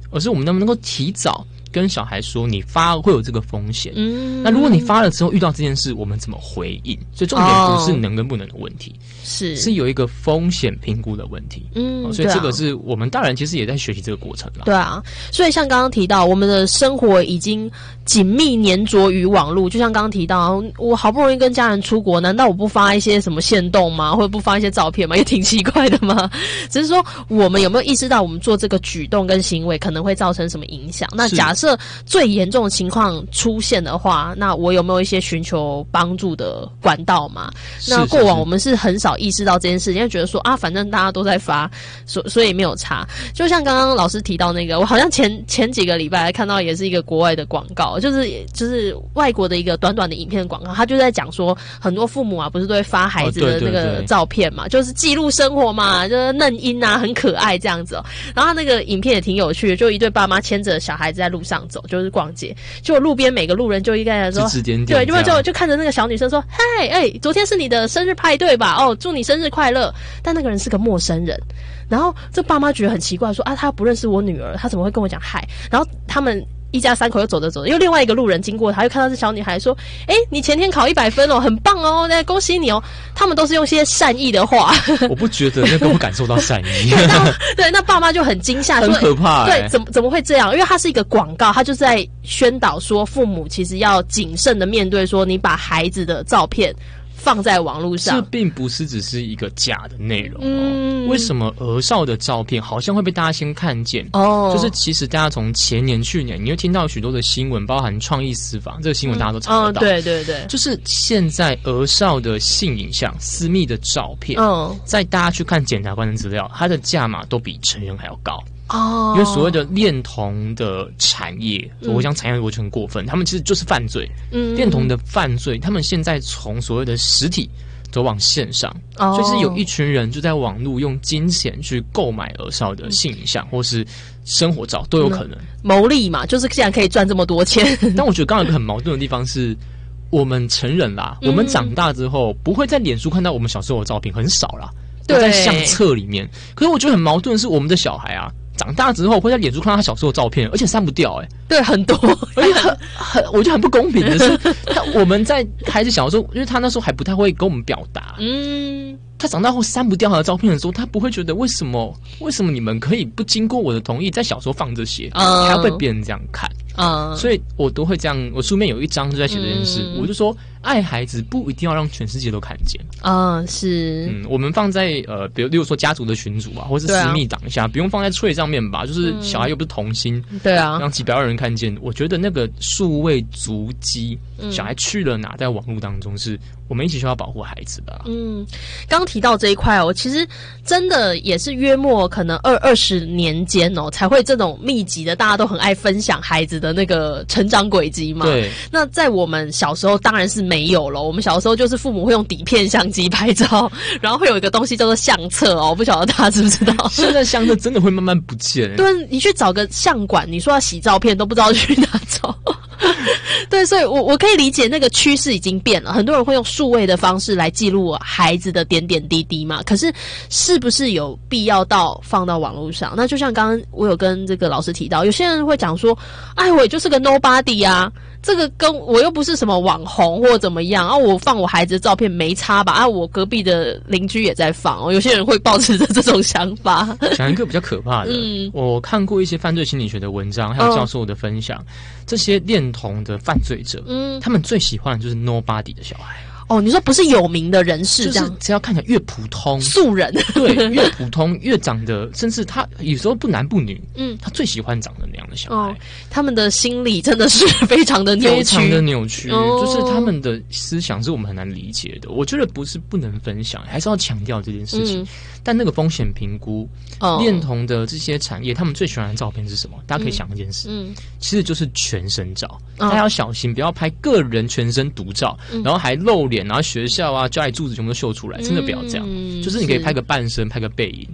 而是我们能不能够提早跟小孩说你发会有这个风险。那如果你发了之后遇到这件事，我们怎么回应？所以重点不是能跟不能的问题，是有一个风险评估的问题。所以这个是我们大人其实也在学习这个过程啦。 对啊，所以像刚刚提到，我们的生活已经紧密粘着于网络，就像刚刚提到，我好不容易跟家人出国，难道我不发一些什么限动吗？或者不发一些照片吗？也挺奇怪的嘛。只是说我们有没有意识到我们做这个举动跟行为可能会造成什么影响？那假设最严重的情况出现的话，那我有没有一些寻求帮助的管道嘛？那过往我们是很少意识到这件事情，因为觉得说啊，反正大家都在发，所以没有差。就像刚刚老师提到那个，我好像前几个礼拜还看到也是一个国外的广告，就是外国的一个短短的影片广告，他就在讲说很多父母啊，不是都会发孩子的那个照片嘛，就是记录生活嘛，就是嫩婴啊，很可爱这样子然后他那个影片也挺有趣的，就一对爸妈牵着小孩子在路上走，就是逛街，就路边每个路人就应该说指指点对， 点， 就看着那个小女生说，嗨，昨天是你的生日派对吧？祝你生日快乐。但那个人是个陌生人，然后这爸妈觉得很奇怪，说啊，他不认识我女儿，他怎么会跟我讲嗨？然后他们一家三口又走着，又另外一个路人经过他，又看到这小女孩说，你前天考100分很棒那恭喜你他们都是用些善意的话。 我不觉得那个会感受到善意。 对，那爸妈就很惊吓， 很可怕对，怎么会这样？因为它是一个广告，它就是在宣导说父母其实要谨慎的面对说你把孩子的照片放在网络上， 这并不是只是一个假的内容为什么儿少的照片好像会被大家先看见？就是其实大家从前年、去年，你会听到许多的新闻，包含创意私房这个新闻，大家都查得到。 对， 就是现在儿少的性影像、私密的照片，在大家去看检察官的资料，它的价码都比成人还要高。因为所谓的恋童的产业，我讲产业我觉得很过分，他们其实就是犯罪。恋童的犯罪，他们现在从所谓的实体走往线上，所以是有一群人就在网络用金钱去购买儿少的性影像或是生活照都有可能牟利嘛，就是既然可以赚这么多钱。 但我觉得刚刚有一个很矛盾的地方是，我们成人啦，我们长大之后不会在脸书看到我们小时候的照片，很少啦，都在相册里面。可是我觉得很矛盾的是，我们的小孩啊，长大之后会在脸书看到他小时候的照片，而且删不掉对，很多， 而且我觉得很不公平的是，我们在孩子小的时候，因为他那时候还不太会跟我们表达，他长大后删不掉他的照片的时候，他不会觉得为什么你们可以不经过我的同意在小时候放这些，还要被别人这样看所以我都会这样。我书面有一章就在写这件事，我就说爱孩子不一定要让全世界都看见是我们放在比如说家族的群组或是私密档一下，不用放在Twitter上面吧，就是小孩又不是童星，对啊，让几百万人看见。我觉得那个数位足迹，小孩去了哪，在网络当中是我们一起需要保护孩子的刚提到这一块其实真的也是约莫可能20年间才会这种密集的，大家都很爱分享孩子的那个成长轨迹嘛。对，那在我们小时候当然是没有了。我们小时候就是父母会用底片相机拍照，然后会有一个东西叫做相册我不晓得大家知不知道。 现在相册真的会慢慢不见对，你去找个相馆，你说要洗照片都不知道去哪找。对，所以我可以理解那个趋势已经变了，很多人会用数位的方式来记录孩子的点点滴滴嘛。可是是不是有必要到放到网络上？那就像刚刚我有跟这个老师提到，有些人会讲说，我也就是个 nobody 啊，这个跟我又不是什么网红或怎么样我放我孩子的照片没差吧我隔壁的邻居也在放有些人会抱持着这种想法。 讲一个比较可怕的我看过一些犯罪心理学的文章还有教授的分享这些恋童的犯罪者他们最喜欢的就是 nobody 的小孩你说不是有名的人士，这样就是只要看起来越普通素人对，越普通越长得，甚至他有时候不男不女他最喜欢长得那样的小孩他们的心理真的是非常的扭曲， 非常的扭曲就是他们的思想是我们很难理解的。我觉得不是不能分享，还是要强调这件事情但那个风险评估恋童的这些产业他们最喜欢的照片是什么？大家可以想一件事其实就是全身照大家要小心不要拍个人全身独照然后还露脸然后学校家里柱子全部都秀出来真的不要这样就是你可以拍个半身拍个背影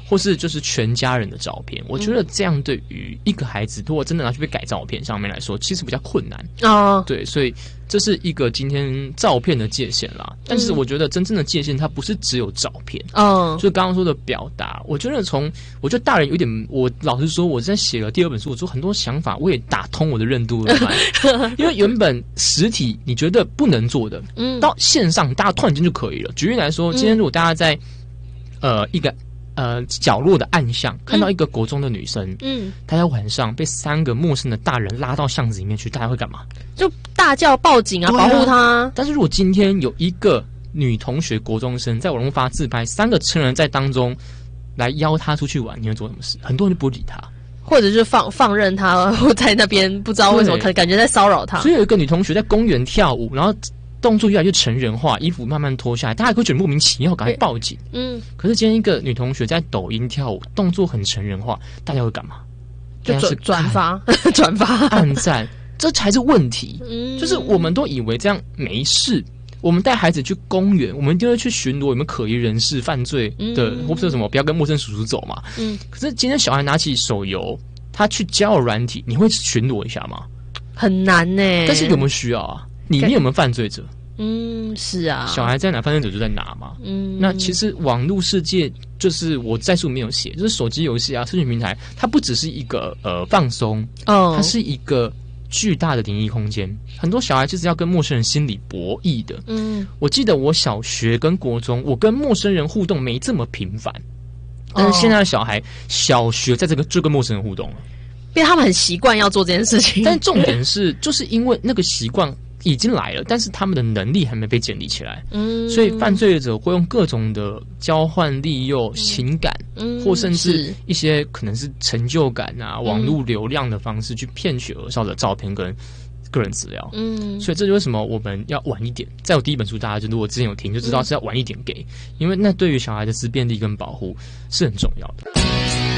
或是就是全家人的照片。我觉得这样对于一个孩子，如果真的拿去被改照片上面来说，其实比较困难哦。对，所以这是一个今天照片的界限啦。但是我觉得真正的界限，它不是只有照片。就刚刚说的表达，我觉得大人有点，我老实说，我在写了第2本书，我做很多想法，我也打通我的任督二脉。因为原本实体你觉得不能做的，到线上大家突然间就可以了。举例来说，今天如果大家在一个角落的暗巷看到一个国中的女生，大家晚上被3个陌生的大人拉到巷子里面去，大家会干嘛？就大叫报警啊，保护她。 但是如果今天有一个女同学国中生在网络发自拍，3个成人在当中来邀她出去玩，你会做什么事？很多人就不理她， 或者就放任她在那边，不知道为什么感觉在骚扰她。 所以有一个女同学在公园跳舞，然后动作越来越成人化，衣服慢慢脱下来，大家会觉得莫名其妙，赶快报警。可是今天一个女同学在抖音跳舞，动作很成人化，大家会干嘛？ 就转发按赞，这才是问题。就是我们都以为这样没事，我们带孩子去公园，我们一定会去巡逻有没有可疑人士犯罪的，或者什么不要跟陌生叔叔走嘛。可是今天小孩拿起手游，他去交友软体，你会巡逻一下吗？ 很难呢。 但是有没有需要啊？里面有没有犯罪者？ 是啊， 小孩在哪，犯罪者就在哪嘛。那其实网络世界就是我在书没有写，就是手机游戏啊、社群平台，它不只是一个放松，它是一个巨大的灵异空间。很多小孩就是要跟陌生人心理博弈的。我记得我小学跟国中，我跟陌生人互动没这么频繁，但是现在的小孩小学在就跟陌生人互动了， 因为他们很习惯要做这件事情。 但重点是，就是因为那个习惯已经来了，但是他们的能力还没被建立起来，所以犯罪者会用各种的交换、利诱、情感，或甚至一些可能是成就感啊、网络流量的方式去骗取儿少的照片跟个人资料。所以这就是为什么我们要晚一点。在我第1本书，大家就如果之前有听就知道是要晚一点给，因为那对于小孩的思辨力跟保护是很重要的。